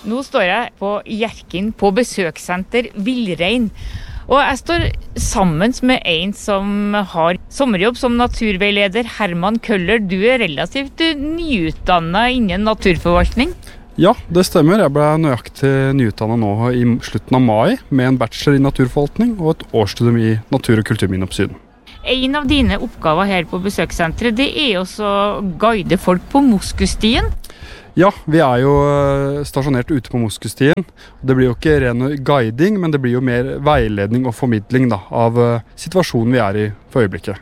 Nå står jeg på Hjerkinn på besøkssenter Villrein. Og jeg står sammen med en som har sommerjobb som naturveileder, Herman Køller. Du relativt nyutdannet innen naturforvaltning. Ja, det stemmer. Jeg ble nøyaktig nyutdannet nå i slutten av mai med en bachelor i naturforvaltning og et årsstudium i natur- og kulturminneoppsyn. En av dine oppgaver her på besøkssenteret, det også å guide folk på Moskusstien. Ja, vi jo stasjonert ute på Moskusstien. Det blir jo ikke ren guiding, men det blir jo mer veiledning og formidling av situasjonen vi i for øyeblikket.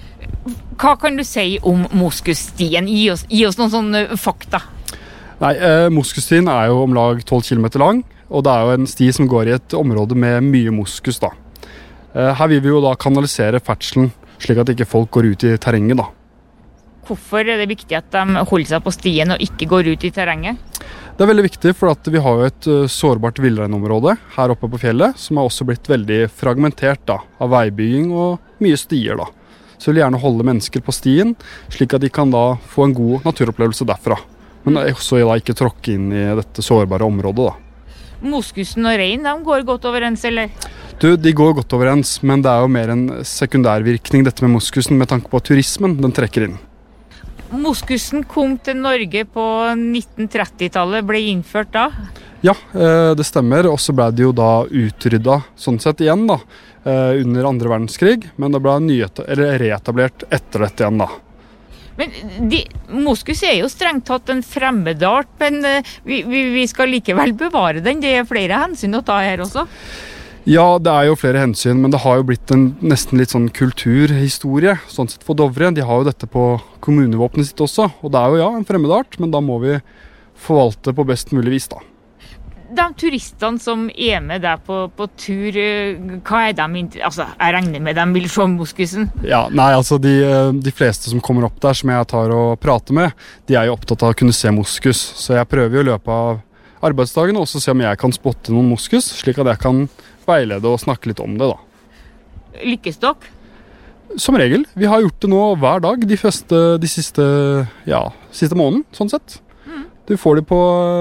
Hva kan du si om Moskusstien? Gi oss noen sånne fakta. Nei, Moskusstien jo om lag 12 kilometer lang, og det jo en sti som går i et område med mye moskus da. Her vil vi jo da kanalisere ferdselen, slik at ikke folk går ut i terrenget da. Hvorfor det viktig at de holder seg på stien og ikke går ut i terrenget? Det veldig viktig, for at vi har jo et sårbart villreinområde her oppe på fjellet, som også blitt veldig fragmentert da, av veibygging og mye stier da. Så vi vil gjerne holde mennesker på stien, slik at de kan da få en god naturopplevelse derfra. Men også da ikke tråkke inn i dette sårbare området da. Moskusen og rein, de går godt overens, eller? De går godt overens, men det jo mer en sekundærvirkning dette med moskusen, med tanke på at turismen, den trekker inn. Moskusen kom til Norge på 1930-tallet, ble innført da? Ja, det stemmer, og så ble det jo da utryddet sånn sett igjen da, under andre verdenskrig, men det ble reetablert etter dette igjen da. Men moskus jo strengt tatt en fremmedart, men vi skal likevel bevare den. Det flere hensyn å ta her også. Ja, det jo flere hensyn, men det har jo blitt en nesten litt sånn kulturhistorie, sånn sett for Dovre. De har jo dette på kommunevåpenet sitt også, og det jo en fremmedart, men da må vi forvalte på best mulig vis da. De turistene som med deg på tur, hva de altså, jeg regner med de vil se moskusen? Ja, nei, altså de fleste som kommer opp der som jeg tar og prater med, de jo opptatt av å kunne se moskus, så jeg prøver jo i løpet av arbeidsdagen også se om jeg kan spotte noen moskus, slik at jeg kan veilede og snakke litt om det da. Lykkes dere? Som regel. Vi har gjort det nå hver dag, de siste måneden, sånn sett. Du får det på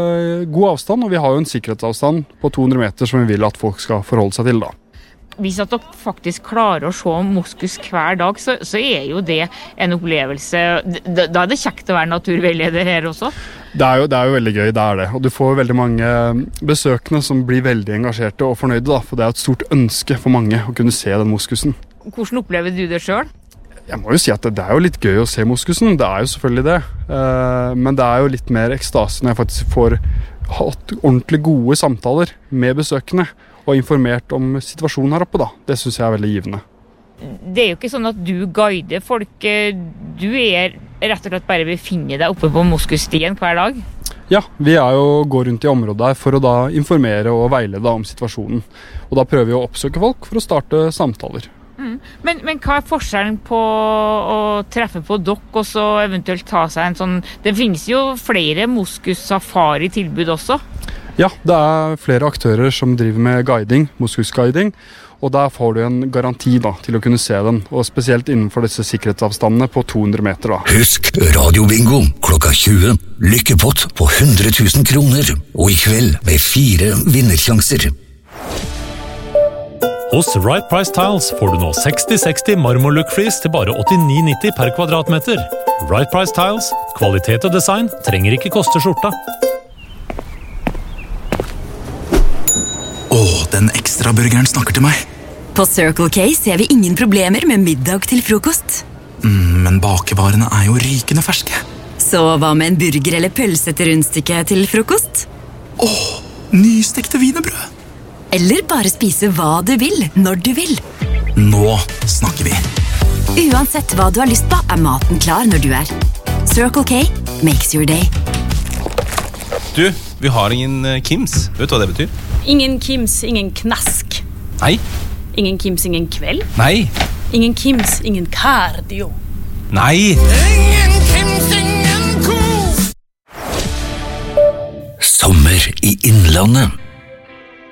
god avstand, og vi har jo en sikkerhetsavstand på 200 meter som vi vil at folk skal forholde seg til da. Hvis at dere faktisk klarer å se moskus hver dag, så jo det en opplevelse. Da det kjekt å være naturveileder her også? Det jo veldig gøy, det det. Og du får veldig mange besøkende som blir veldig engasjerte og fornøyde da, for det et stort ønske for mange å kunne se den moskusen. Hvordan opplever du det selv? Jeg må jo si at det jo litt gøy å se moskusen, det jo selvfølgelig det. Men det jo litt mer ekstase når jeg faktisk får hatt ordentlig gode samtaler med besøkende og informert om situasjonen her oppe da. Det synes jeg veldig givende. Det jo ikke sånn at du guider folk, du rett og slett bare befinner deg oppe på Moskusstien hver dag? Ja, vi jo går rundt i området her for å da informere og veilede om situasjonen. Og da prøver vi å oppsøke folk for å starte samtaler. Men hva forskjellen på å treffe på dere og så eventuelt ta seg en sånn... Det finnes jo flere moskus-safari-tilbud også? Ja, det flere aktører som driver med guiding, moskusguiding, og der får du en garanti da, til å kunne se den, og spesielt innenfor disse sikkerhetsavstandene på 200 meter. Da. Husk radiobingo klokka 20. Lykkepott på 100 000 kroner, og i kveld med 4 vinnersjanser. Hos Right Price Tiles får du nå 60-60 marmorlook-flis til bare 89,90 per kvadratmeter. Right Price Tiles, kvalitet og design trenger ikke koste skjorta. Den ekstra burgeren snakker til meg. På Circle K ser vi ingen problemer med middag til frokost. Men bakevarene jo rykende ferske. Så hva med en burger eller pølse til rundstykke til frokost? Nystekte wienerbrød. Eller bare spise hva du vil, når du vil. Nå snakker vi. Uansett hva du har lyst på, maten klar når du Circle K makes your day. Du, vi har ingen Kims. Vet du hva det betyr? Ingen Kims, ingen knask. Nei. Ingen Kims, ingen kveld. Nei. Ingen Kims, ingen cardio. Nei. Ingen Kims, ingen ko. Sommer i Innlandet.